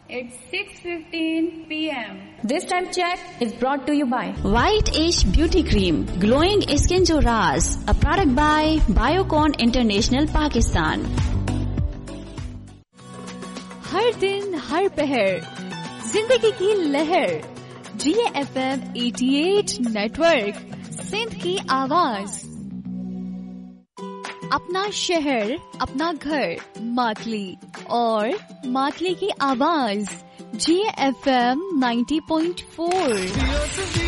It's 6:15 p.m. This time check is brought to you by White Age Beauty Cream, glowing skin जो राज, a product by Biocon International Pakistan. हर दिन हर पहर जिंदगी की लहर GFM 88 network Sindh की आवाज. अपना शहर, अपना घर, मातली और मातली की आवाज GFM 90.4.